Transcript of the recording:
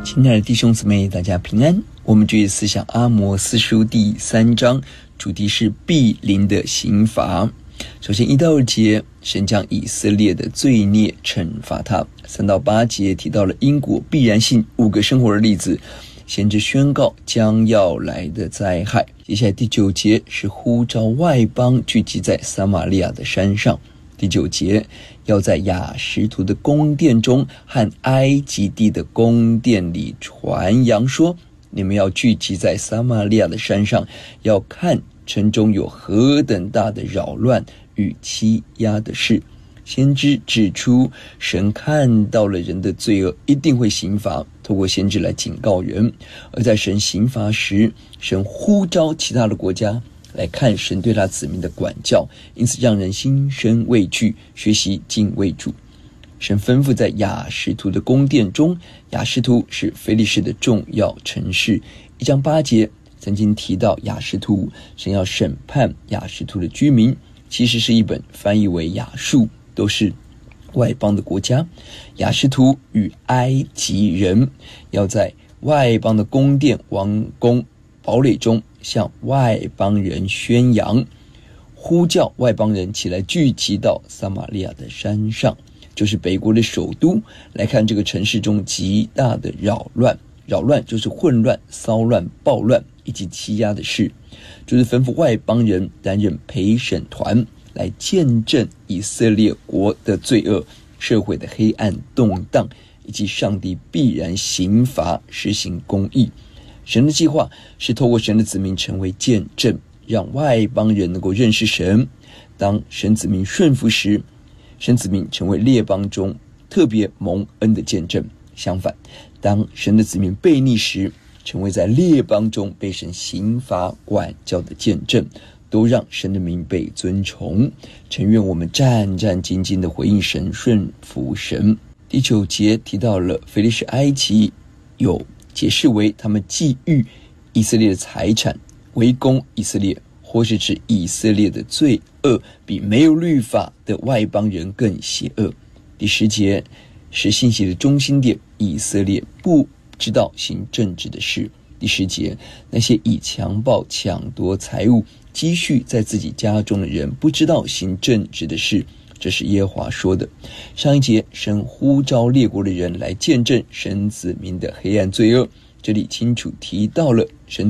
亲爱的弟兄姊妹，大家平安。我们继续思想阿摩司书第3章，主题是必临的刑罚。首先1到2节，神将以色列的罪孽惩罚他。3到8节提到了因果必然性5个生活的例子，先知宣告将要来的灾害。接下来第9节是呼召外邦聚集在撒玛利亚的山上。第9节要在亚实突的宫殿中和埃及地的宫殿里传扬说，你们要聚集在撒玛利亚的山上，要看城中有何等大的扰乱与欺压的事。先知指出神看到了人的罪恶，一定会刑罚，透过先知来警告人。而在神刑罚时，神呼召其他的国家来看神对他子民的管教，因此让人心生畏惧，学习敬畏主。神吩咐在亚实突的宫殿中，亚实突是非利士的重要城市。1章8节曾经提到亚实突，神要审判亚实突的居民，其实是一本翻译为亚述，都是外邦的国家。亚实突与埃及人要在外邦的宫殿、王宫、堡垒中向外邦人宣扬，呼叫外邦人起来聚集到撒玛利亚的山上，就是北国的首都，来看这个城市中极大的扰乱。扰乱就是混乱、骚乱、暴乱以及欺压的事，就是吩咐外邦人担任陪审团，来见证以色列国的罪恶、社会的黑暗动荡，以及上帝必然刑罚、实行公义。神的计划是透过神的子民成为见证，让外邦人能够认识神。当神子民顺服时，神子民成为列邦中特别蒙恩的见证。相反，当神的子民悖逆时，成为在列邦中被神刑罚管教的见证，都让神的名被尊崇。诚愿我们战战兢兢地回应神，顺服神。第9节提到了非利士埃及，有解释为他们觊觎以色列的财产，围攻以色列，或是指以色列的罪恶比没有律法的外邦人更邪恶。第10节是信息的中心点，以色列不知道行正直的事。第10节，那些以强暴抢夺财物积蓄在自己家中的人，不知道行正直的事，这是耶和华说的。上一节，神呼召列国的人来见证神子民的黑暗罪恶，这里清楚提到了神